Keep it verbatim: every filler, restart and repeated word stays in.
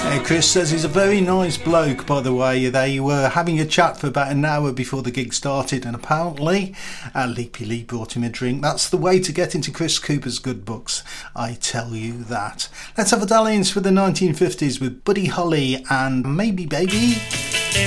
Chris says he's a very nice bloke, by the way. They were having a chat for about an hour before the gig started, and apparently uh, Leapy Lee brought him a drink. That's the way to get into Chris Cooper's good books, I tell you that. Let's have a dalliance with the nineteen fifties with Buddy Holly and Maybe Baby.